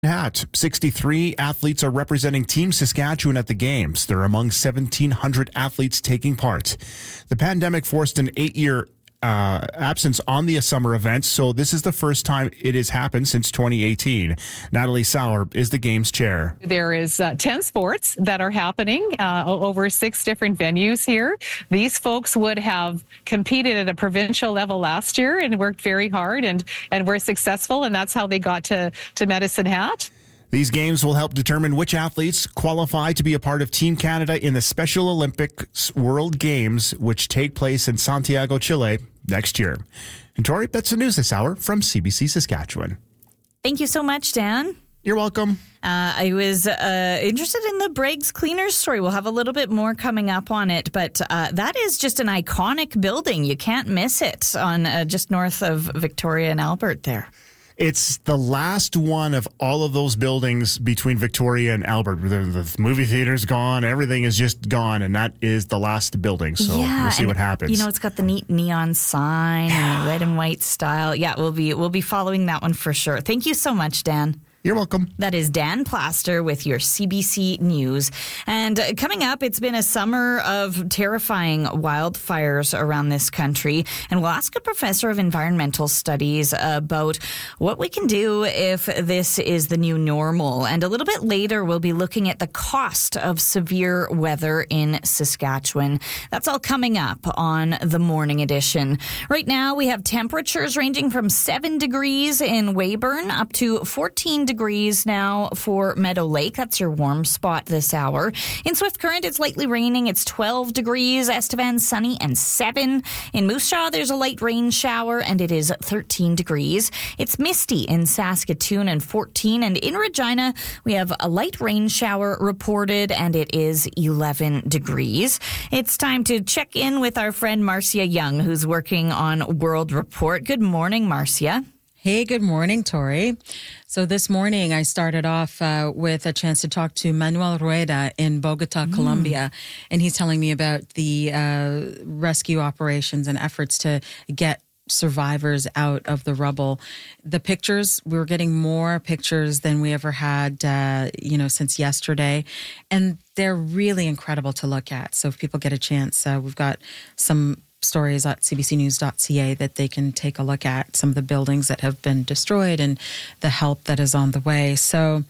Hat. 63 athletes are representing Team Saskatchewan at the Games. They're among 1,700 athletes taking part. The pandemic forced an 8-year absence on the summer events, so this is the first time it has happened since 2018. Natalie Sauer is the Games chair. There is 10 sports that are happening over 6 different venues here. These folks would have competed at a provincial level last year and worked very hard and were successful, and that's how they got to Medicine Hat. These games will help determine which athletes qualify to be a part of Team Canada in the Special Olympics World Games, which take place in Santiago, Chile next year. And Tori, that's the news this hour from CBC Saskatchewan. Thank you so much, Dan. You're welcome. I was interested in the Braggs Cleaners story. We'll have a little bit more coming up on it, but that is just an iconic building. You can't miss it on just north of Victoria and Albert there. It's the last one of all of those buildings between Victoria and Albert. The movie theater's gone. Everything is just gone, and that is the last building. So we'll see what happens. You know, it's got the neat neon sign and red and white style. Yeah, we'll be following that one for sure. Thank you so much, Dan. You're welcome. That is Dan Plaster with your CBC News. And coming up, it's been a summer of terrifying wildfires around this country. And we'll ask a professor of environmental studies about what we can do if this is the new normal. And a little bit later, we'll be looking at the cost of severe weather in Saskatchewan. That's all coming up on the morning edition. Right now, we have temperatures ranging from 7 degrees in Weyburn up to 14 degrees now for Meadow Lake. That's your warm spot this hour. In Swift Current, it's lightly raining. It's 12 degrees. Estevan, sunny and 7. In Moose Jaw, there's a light rain shower and it is 13 degrees. It's misty in Saskatoon and 14. And in Regina, we have a light rain shower reported and it is 11 degrees. It's time to check in with our friend Marcia Young, who's working on World Report. Good morning, Marcia. Hey, good morning, Tori. So this morning I started off with a chance to talk to Manuel Rueda in Bogota, Colombia, and he's telling me about the rescue operations and efforts to get survivors out of the rubble. The pictures, we were getting more pictures than we ever had, since yesterday, and they're really incredible to look at. So if people get a chance, we've got some stories at cbcnews.ca that they can take a look at, some of the buildings that have been destroyed and the help that is on the way. So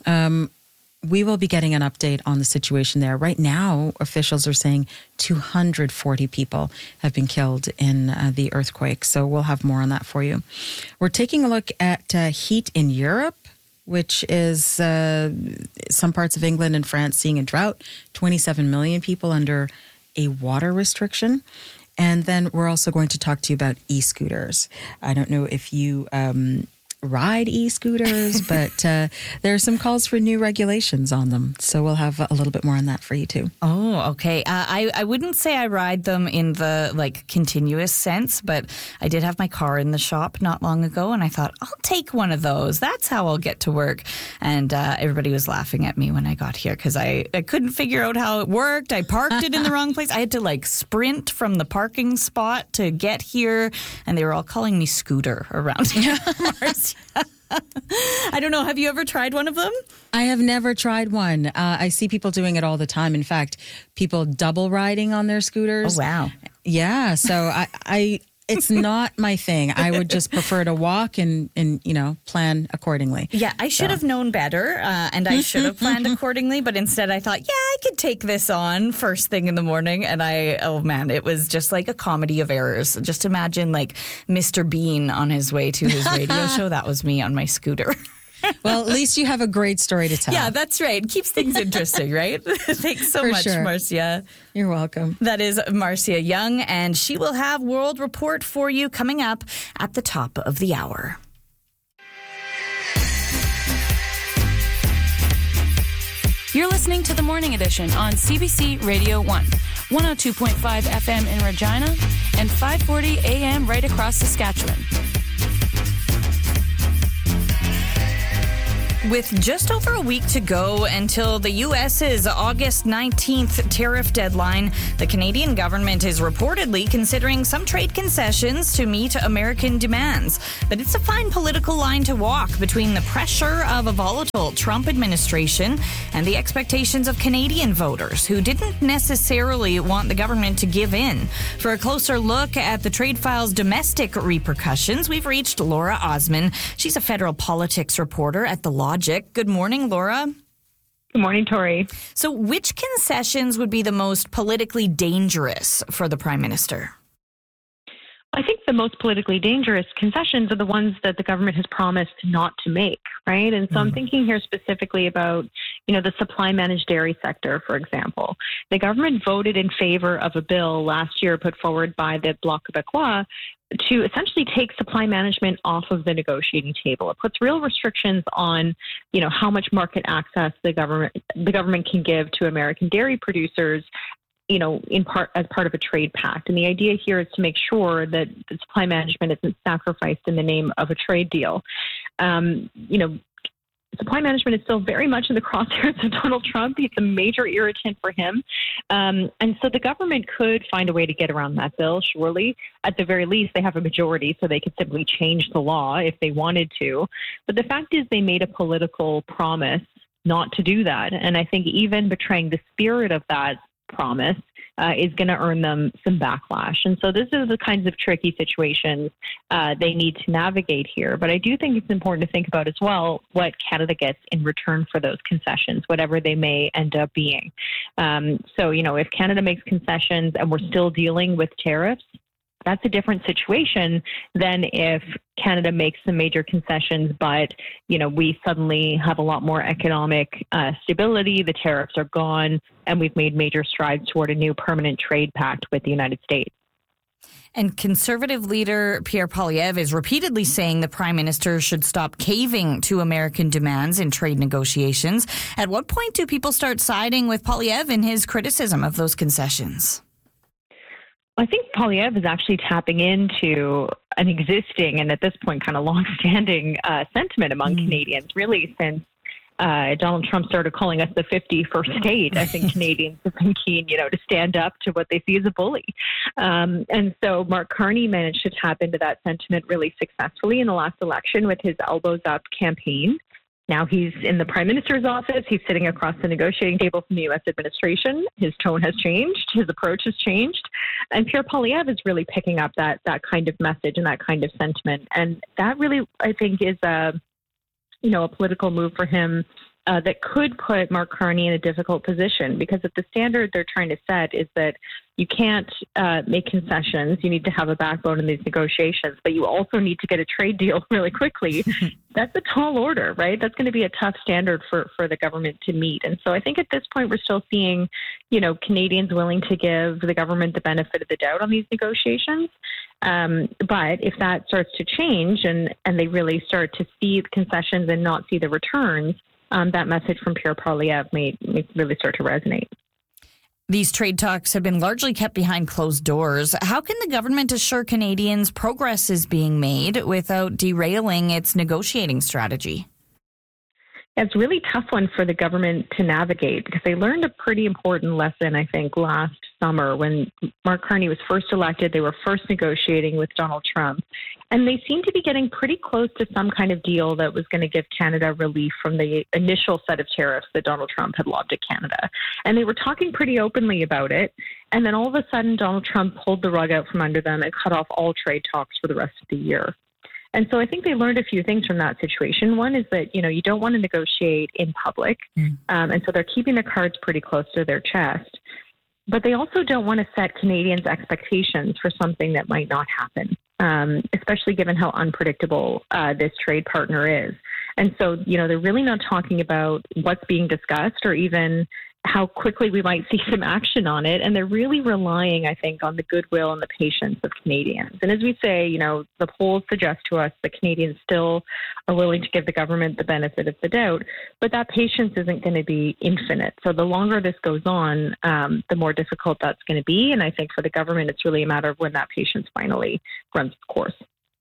we will be getting an update on the situation there. Right now, officials are saying 240 people have been killed in the earthquake. So we'll have more on that for you. We're taking a look at heat in Europe, which is some parts of England and France seeing a drought, 27 million people under a water restriction. And then we're also going to talk to you about e-scooters. I don't know if you ride e-scooters, but there are some calls for new regulations on them. So we'll have a little bit more on that for you too. Oh, okay. I wouldn't say I ride them in the continuous sense, but I did have my car in the shop not long ago, and I thought, I'll take one of those. That's how I'll get to work. And everybody was laughing at me when I got here because I couldn't figure out how it worked. I parked it in the wrong place. I had to sprint from the parking spot to get here, and they were all calling me Scooter around here. I don't know. Have you ever tried one of them? I have never tried one. I see people doing it all the time. In fact, people double riding on their scooters. Oh, wow. Yeah. So it's not my thing. I would just prefer to walk and plan accordingly. Yeah, I should have known better, and I should have planned accordingly. But instead, I thought, I could take this on first thing in the morning. And it was just like a comedy of errors. Just imagine Mr. Bean on his way to his radio show. That was me on my scooter. Well, at least you have a great story to tell. Yeah, that's right. It keeps things interesting, right? Thanks so much, sure. Marcia. You're welcome. That is Marcia Young, and she will have World Report for you coming up at the top of the hour. You're listening to The Morning Edition on CBC Radio 1, 102.5 FM in Regina, and 540 AM right across Saskatchewan. With just over a week to go until the U.S.'s August 19th tariff deadline, the Canadian government is reportedly considering some trade concessions to meet American demands. But it's a fine political line to walk between the pressure of a volatile Trump administration and the expectations of Canadian voters who didn't necessarily want the government to give in. For a closer look at the trade file's domestic repercussions, we've reached Laura Osman. She's a federal politics reporter at The Logic. Good morning, Laura. Good morning, Tori. So which concessions would be the most politically dangerous for the Prime Minister? I think the most politically dangerous concessions are the ones that the government has promised not to make, right? And so I'm thinking here specifically about, the supply managed dairy sector, for example. The government voted in favor of a bill last year put forward by the Bloc Québécois to essentially take supply management off of the negotiating table. It puts real restrictions on, how much market access the government can give to American dairy producers, in part as part of a trade pact. And the idea here is to make sure that the supply management isn't sacrificed in the name of a trade deal. Supply management is still very much in the crosshairs of Donald Trump. It's a major irritant for him. And so the government could find a way to get around that bill, surely. At the very least, they have a majority, so they could simply change the law if they wanted to. But the fact is they made a political promise not to do that. And I think even betraying the spirit of that promise is going to earn them some backlash. And so this is the kinds of tricky situations they need to navigate here. But I do think it's important to think about as well what Canada gets in return for those concessions, whatever they may end up being. So, if Canada makes concessions and we're still dealing with tariffs, that's a different situation than if Canada makes some major concessions, but, we suddenly have a lot more economic stability, the tariffs are gone, and we've made major strides toward a new permanent trade pact with the United States. And Conservative leader Pierre Poilievre is repeatedly saying the Prime Minister should stop caving to American demands in trade negotiations. At what point do people start siding with Poilievre in his criticism of those concessions? I think Poilievre is actually tapping into an existing and at this point kind of long-standing sentiment among Canadians, really since Donald Trump started calling us the 51st state. I think Canadians have been keen, to stand up to what they see as a bully. And so Mark Carney managed to tap into that sentiment really successfully in the last election with his Elbows Up campaign. Now he's in the Prime Minister's office. He's sitting across the negotiating table from the U.S. administration. His tone has changed. His approach has changed. And Pierre Poilievre is really picking up that kind of message and that kind of sentiment. And that really, I think, is a political move for him that could put Mark Carney in a difficult position, because if the standard they're trying to set is that you can't make concessions, you need to have a backbone in these negotiations, but you also need to get a trade deal really quickly. That's a tall order, right? That's going to be a tough standard for the government to meet. And so I think at this point we're still seeing, Canadians willing to give the government the benefit of the doubt on these negotiations. But if that starts to change and they really start to see the concessions and not see the returns, that message from Pierre Poilievre may really start to resonate. These trade talks have been largely kept behind closed doors. How can the government assure Canadians progress is being made without derailing its negotiating strategy? It's a really tough one for the government to navigate, because they learned a pretty important lesson, I think, last summer when Mark Carney was first elected. They were first negotiating with Donald Trump, and they seemed to be getting pretty close to some kind of deal that was going to give Canada relief from the initial set of tariffs that Donald Trump had lobbed at Canada. And they were talking pretty openly about it. And then all of a sudden, Donald Trump pulled the rug out from under them and cut off all trade talks for the rest of the year. And so I think they learned a few things from that situation. One is that, you don't want to negotiate in public. And so they're keeping their cards pretty close to their chest. But they also don't want to set Canadians' expectations for something that might not happen, especially given how unpredictable this trade partner is. And so, they're really not talking about what's being discussed or even how quickly we might see some action on it. And they're really relying, I think, on the goodwill and the patience of Canadians. And as we say, the polls suggest to us that Canadians still are willing to give the government the benefit of the doubt, but that patience isn't going to be infinite. So the longer this goes on, the more difficult that's going to be. And I think for the government, it's really a matter of when that patience finally runs its course.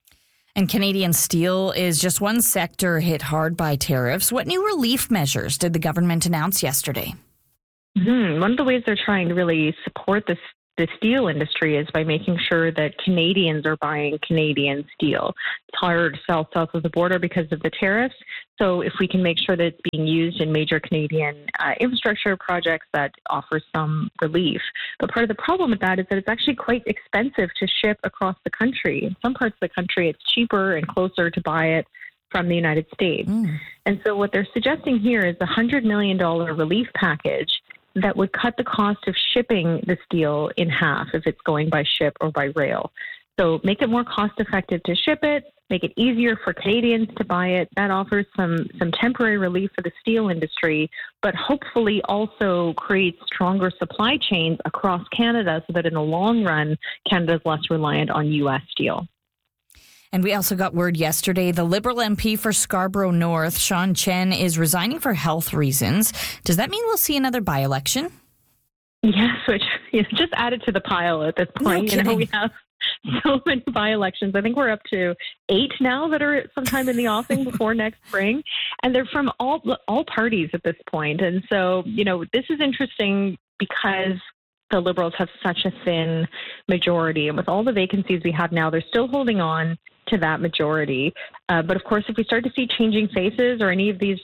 And Canadian steel is just one sector hit hard by tariffs. What new relief measures did the government announce yesterday? One of the ways they're trying to really support the steel industry is by making sure that Canadians are buying Canadian steel. It's hard to sell south of the border because of the tariffs. So if we can make sure that it's being used in major Canadian infrastructure projects, that offers some relief. But part of the problem with that is that it's actually quite expensive to ship across the country. In some parts of the country, it's cheaper and closer to buy it from the United States. And so what they're suggesting here is a $100 million relief package that would cut the cost of shipping the steel in half if it's going by ship or by rail. So make it more cost effective to ship it, make it easier for Canadians to buy it. That offers some temporary relief for the steel industry, but hopefully also creates stronger supply chains across Canada so that in the long run, Canada is less reliant on U.S. steel. And we also got word yesterday, the Liberal MP for Scarborough North, Sean Chen, is resigning for health reasons. Does that mean we'll see another by-election? Yes, which just added to the pile at this point. No kidding. We have so many by-elections. I think we're up to 8 now that are sometime in the offing before next spring. And they're from all parties at this point. And so, this is interesting because the Liberals have such a thin majority. And with all the vacancies we have now, they're still holding on to that majority. But of course, if we start to see changing faces or any of these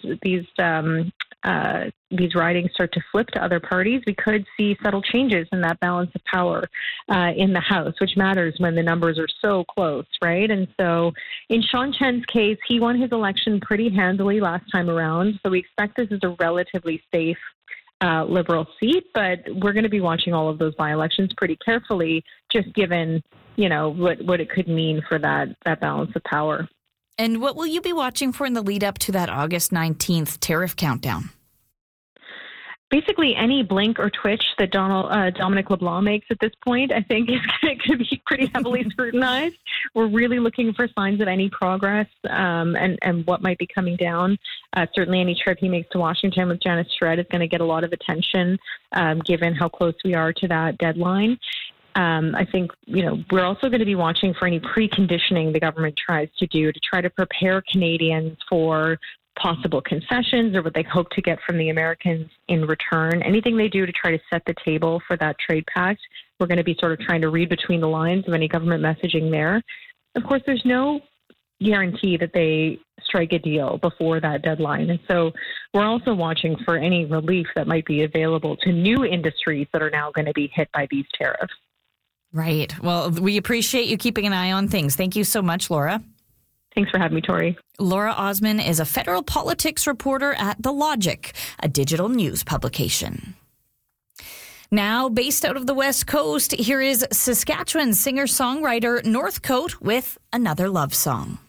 ridings start to flip to other parties, we could see subtle changes in that balance of power in the House, which matters when the numbers are so close, right? And so in Sean Chen's case, he won his election pretty handily last time around. So we expect this is a relatively safe Liberal seat, but we're going to be watching all of those by-elections pretty carefully, just given, what it could mean for that balance of power. And what will you be watching for in the lead up to that August 19th tariff countdown? Basically, any blink or twitch that Dominic LeBlanc makes at this point, I think, is going to be pretty heavily scrutinized. We're really looking for signs of any progress and what might be coming down. Certainly, any trip he makes to Washington with Janice Shred is going to get a lot of attention, given how close we are to that deadline. I think, we're also going to be watching for any preconditioning the government tries to do to try to prepare Canadians for possible concessions or what they hope to get from the Americans in return. Anything they do to try to set the table for that trade pact, we're going to be sort of trying to read between the lines of any government messaging there. Of course, there's no guarantee that they strike a deal before that deadline. And so we're also watching for any relief that might be available to new industries that are now going to be hit by these tariffs. Right. Well, we appreciate you keeping an eye on things. Thank you so much, Laura. Thanks for having me, Tori. Laura Osman is a federal politics reporter at The Logic, a digital news publication. Now, based out of the West Coast, here is Saskatchewan singer-songwriter Northcote with another love song.